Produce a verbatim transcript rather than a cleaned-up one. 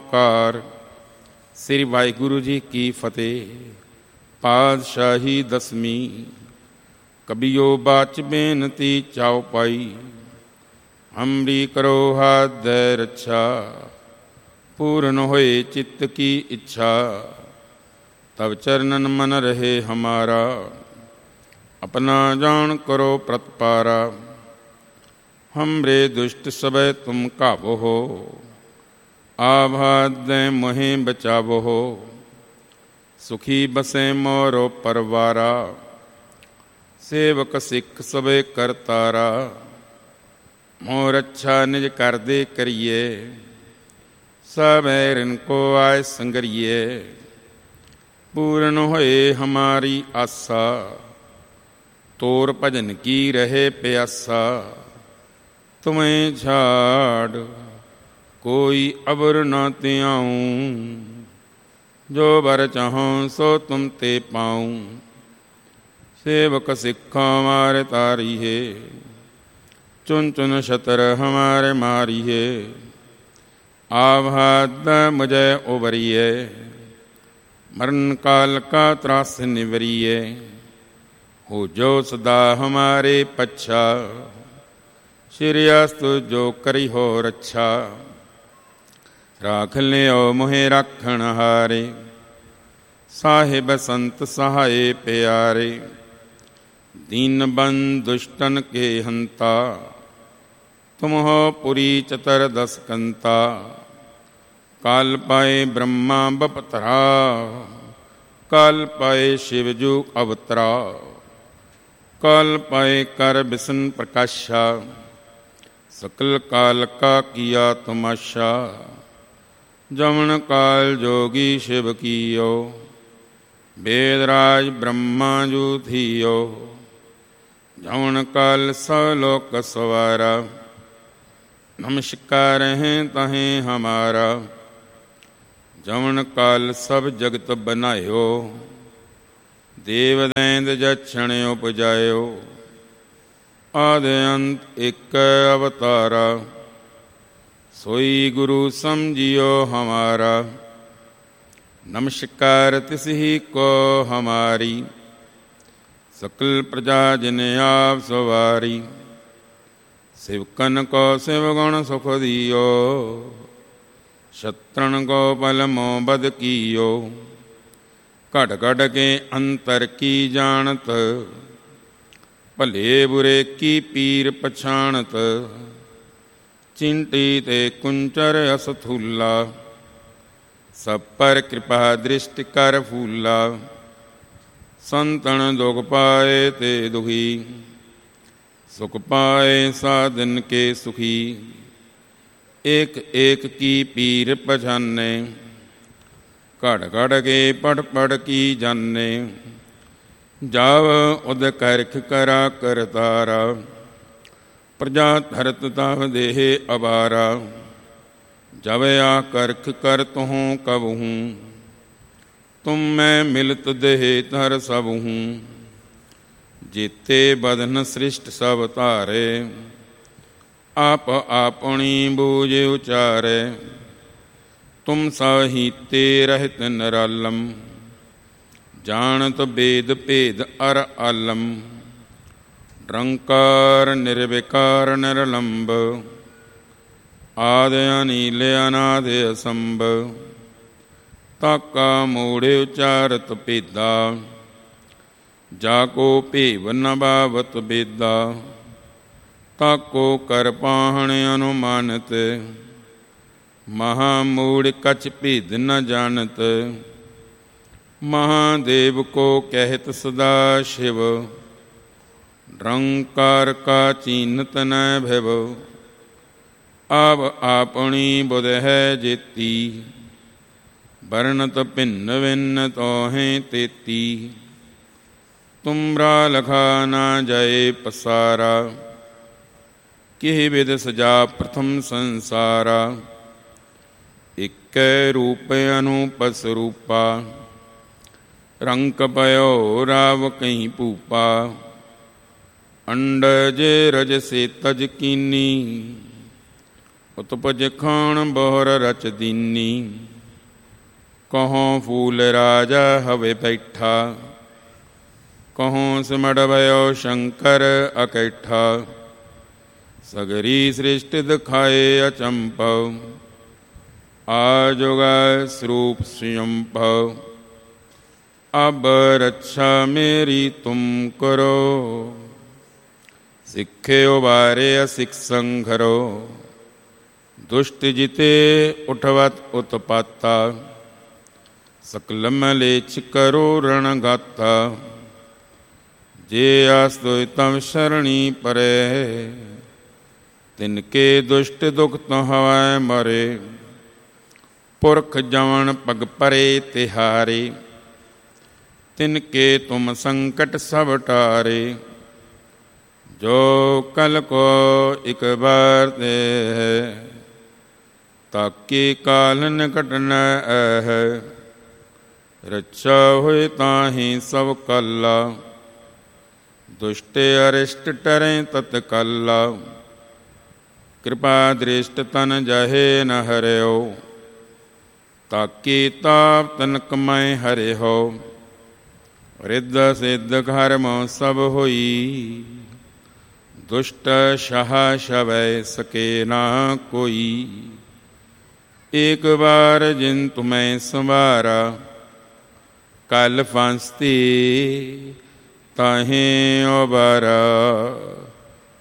ਓਂਕਾਰ। ਸ੍ਰੀ ਵਾਹਿਗੁਰੂ ਜੀ ਕੀ ਫਤਿਹ। ਪਾਤਸ਼ਾਹੀ ਦਸਵੀਂ। ਕਬੀਓ ਬਾਚ ਬੇਨਤੀ ਚਾਉ ਪਾਈ, ਹਮਰੀ ਕਰੋ ਹਾਥ ਦੈ ਰੱਛਾ। ਪੂਰਨ ਹੋਏ ਚਿੱਤ ਕੀ ਇੱਛਾ, ਤਬ ਚਰਨਨ ਮਨ ਰਹੇ ਹਮਾਰਾ। ਆਪਣਾ ਜਾਣ ਕਰੋ ਪ੍ਰਤਪਾਰਾ, ਹਮਰੇ ਦੁਸ਼ਟ ਸਭੈ ਤੁਮ ਕਾਬੋ ਹੋ। ਆਭਾਤ ਦੈ ਮੋਹਿ ਬਚਾਵੋ ਹੋ, ਸੁਖੀ ਬਸੈ ਮੋਰੋ ਪਰਵਾਰਾ। ਸੇਵਕ ਸਿੱਖ ਸਭੇ ਕਰਤਾਰਾ, ਮੋਰ ਅੱਛਾ ਨਿਜ ਕਰਦੇ ਕਰੀਏ। ਸਭੈ ਰਿਨ ਕੋ ਆਏ ਸੰਗਰੀਏ, ਪੂਰਨ ਹੋਏ ਹਮਾਰੀ ਆਸਾ। ਤੋਰ ਭਜਨ ਕੀ ਰਹੇ ਪਿਆਸਾ, ਤੁਮੇ ਛਾੜ ਕੋਈ ਅਬਰ ਨਾ ਤਿਆਊਂ। ਜੋ ਬਰ ਚਾਹੋਂ ਸੋ ਤੁਮ ਤੇ ਪਾਊਂ, ਸੇਵਕ ਸਿੱਖਾ ਹਮਾਰੇ ਤਾਰੀਏ। ਚੁਨ ਚੁਨ ਸ਼ਤਰ ਹਮਾਰੇ ਮਾਰੀਏ, ਆਭਾਤ ਮੁਝੇ ਉਬਰੀਏ। ਮਰਨ ਕਾਲ ਕਾ ਤਰਾਸ ਨਿਵਰੀਏ, ਹੋ ਜੋ ਸਦਾ ਹਮਾਰੇ ਪੱਛਾ। ਸ਼੍ਰੀ ਅਸਤੁ ਜੋ ਕਰੀ ਹੋ ਰੱਛਾ, ਰਾਖ ਲਿਓ ਮੋਹਿ ਰਾਖਣ ਹਾਰੇ। ਸਾਹਿਬ ਸੰਤ ਸਹਾਏ ਪਿਆਰੇ, ਦੀਨ ਬੰਦ ਦੁਸ਼ਟਨ ਕੇ ਹੰਤਾ। ਤੁਮ ਹੋ ਪੁਰੀ ਚਤਰ ਦਸ ਕੰਤਾ, ਕਾਲ ਪਾਏ ਬ੍ਰਹਮਾ ਬਪਤਰਾ। ਕਾਲ ਪਾਏ ਸ਼ਿਵਜੂ ਅਵਤਰਾ, ਕਾਲ ਪਾਏ ਕਰ ਬਿਸ਼ਨ ਪ੍ਰਕਾਸ਼ਾ। ਸਕਲ ਕਾਲ ਕਾ ਕੀਆ ਤਮਾਸ਼ਾ, ਜਮਨ ਕਾਲ ਜੋਗੀ ਸ਼ਿਵ ਕੀਓ। ਵੇਦ ਰਾਜ ਬ੍ਰਹਮਾ ਜੂ ਥੀਓ, ਜਮਨ ਕਾਲ ਸਭ ਲੋਕ ਸਵਾਰਾ। ਨਮਸਕਾਰ ਹੈ ਤਹੀਂ ਹਮਾਰਾ, ਜਮਨ ਕਾਲ ਸਭ ਜਗਤ ਬਨਾਇਓ। ਦੇਵ ਦੈਂਤ ਜਛਣ ਉਪਜਾਇਓ, ਆਦਿ ਅੰਤ ਇੱਕ ਅਵਤਾਰਾ। ਸੋਈ ਗੁਰੂ ਸਮਝਿਓ ਹਮਾਰਾ, ਨਮਸਕਾਰ ਤਿਸ ਹੀ ਕੋ ਹਮਾਰੀ। ਸਕਲ ਪ੍ਰਜਾ ਜਿਨ ਆਪ ਸਵਾਰੀ, ਸਿਵਕਨ ਕੋ ਸਿਵ ਗੁਣ ਸੁਖ ਦਿਓ। ਸ਼ਤਰਨ ਕੋ ਬਲ ਮੋਹ ਬਦ ਕੀਓ, ਘਟ ਘਟ ਕੇ ਅੰਤਰ ਕੀ ਜਾਣਤ। ਭਲੇ ਬੁਰੇ ਕੀ ਪੀਰ ਪਛਾਣਤ, ਚਿੰਟੀ ਤੇ ਕੁੰਚਰ ਅਸਥੂਲਾ। ਸਭ ਪਰ ਕਿਰਪਾ ਦ੍ਰਿਸ਼ਟ ਕਰ ਫੂਲਾ, ਸੰਤਨ ਦੁਖ ਪਾਏ ਤੇ ਦੁਖੀ। ਸੁਖ ਪਾਏ ਸਾਧਨ ਕੇ ਸੁਖੀ, ਏਕ ਏਕ ਕੀ ਪੀਰ ਪਛਾਨੇ। ਘੜ ਘੜ ਕੇ ਪੜ ਪੜ ਕੀ ਜਾਨੇ, ਜਾਵ ਉਦ ਕਰਖ ਕਰਾ ਕਰਤਾਰਾ। ਪ੍ਰਜਾ ਧਰਤ ਤਵ ਦੇਹ ਅਬਾਰਾ, ਜਬ ਆ ਕਰਖ ਕਰ ਤੁਹੂੰ ਕਬਹੂੰ। ਤੁਮ ਮੈਂ ਮਿਲਤ ਦੇਹ ਧਰ ਸਬਹੂੰ, ਜੀਤੇ ਬਦਨ ਸ੍ਰਿਸ਼ਟ ਸਭ ਧਾਰੇ। ਆਪ ਆਪਣੀ ਬੂਝ ਉਚਾਰੇ, ਤੁਮ ਸਾਹਿਤੇ ਰਹਿਤ ਨਿਰਾਲਮ। ਜਾਣਤ ਬੇਦ ਭੇਦ ਅਰ ਆਲਮ, ਨਿਰੰਕਾਰ ਨਿਰਵਿਕਾਰ ਨਿਰਲੰਭ। ਆਦਿ ਅਨੀਲ ਅਨਾਦਿ ਅਸੰਭ, ਤਾਕਾ ਮੂੜ ਉਚਾਰਤ ਭੇਦਾ। ਜਾ ਕੋ ਭੇਵ ਨ ਬਾਵਤ ਬੇਦਾ, ਤਾਕੋ ਕਰ ਪਾਹਣ ਅਨੁਮਾਨਤ। ਮਹਾਮੂੜ ਕਛ ਭੇਦ ਨ ਜਾਣਤ, ਮਹਾਦੇਵ ਕੋ ਕਹਿਤ ਸਦਾ ਸ਼ਿਵ। ਨਿਰੰਕਾਰ ਕਾ ਚੀਨਤ ਨ ਭਿਵ, ਆਪ ਆਪਣੀ ਬੁਧ ਹੈ ਜੇਤੀ। ਵਰਨਤ ਭਿੰਨ ਭਿੰਨ ਤੋਹਿ ਤੇਤੀ, ਤੁਮਰਾ ਲਖਾ ਨਾ ਜਾਏ ਪਸਾਰਾ। ਕਿਹ ਵਿਦ ਸਜਾ ਪ੍ਰਥਮ ਸੰਸਾਰਾ, ਇਕੈ ਰੂਪ ਅਨੂਪ ਸਰੂਪਾ। ਰੰਕ ਪਇਓ ਰਾਵ ਕਈ ਭੂਪਾ, ਅੰਡਜ ਰਜ ਸੇ ਤਜ ਕੀਨੀ। ਉਤਪਜ ਖਾਣ ਬਹੁਰ ਰਚ ਦੀਨੀ, ਕਹੋਂ ਫੂਲ ਰਾਜਾ ਹਵੇ ਬੈਠਾ, ਕਹੋਂ ਸਿਮੜ ਭਇਓ ਸ਼ੰਕਰ ਅਕੈਠਾ। ਸਗਰੀ ਸ੍ਰਿਸ਼ਟ ਦਿਖਾਏ ਅਚੰਭਵ, ਆਜੁਗ ਸਰੂਪ ਸਯੰਭਵ। ਅਬ ਰੱਛਾ ਮੇਰੀ ਤੁਮ ਕਰੋ, ਸਿੱਖੇ ਉਬਾਰੇ ਅਸਿਖ ਸੰਘਰੋ। ਦੁਸ਼ਟ ਜਿਤੇ ਉਠਵਤ ਉਤਪਾਤਾ, ਸਕਲ ਮਲੇਛ ਕਰੋ ਰਣ ਗਾਤਾ। ਜੇ ਆਸ ਤੋਇ ਤਮ ਸ਼ਰਣੀ ਪਰੇ, ਤਿਨਕੇ ਦੁਸ਼ਟ ਦੁਖ ਤੋ ਹਵੈ ਮਰੇ। ਪੁਰਖ ਜਵਨ ਪਗ ਪਰੇ ਤਿਹਾਰੇ, ਤਿਨਕੇ ਤੁਮ ਸੰਕਟ ਸਭ ਟਾਰੇ। ਜੋ ਕਲ ਕੋ ਇਕ ਬਾਰ ਤੇ ਹੈ, ਤਾਕੇ ਕਾਲ ਨਿਕਟ ਨ ਹੈ। ਰੱਛਾ ਹੋਏ ਤਾਹੀਂ ਸਭ ਕਾਲਾ, ਦੁਸ਼ਟ ਅਰਿਸ਼ਟ ਟਰੈ ਤਤਕਾਲਾ। ਕਿਰਪਾ ਦ੍ਰਿਸ਼ਟ ਤਨ ਜਹੇ ਨ ਹਰਿਓ, ਤਾਕੇ ਤਾਪ ਤਨ ਕਮਾਏ ਹਰਿਓ। ਰਿੱਧ ਸਿੱਧ ਘਰਮ ਸਭ ਹੋਈ, ਦੁਸ਼ਟ ਸ਼ਹ ਸ਼ਵੈ ਸਕੇ ਨਾ ਕੋਈ। ਏਕ ਬਾਰ ਜਿਨ ਤੁਮੈ ਸੰਵਾਰਾ, ਕਲ ਫਾਂਸਤੀ ਤਾਹੇ ਉਬਾਰਾ।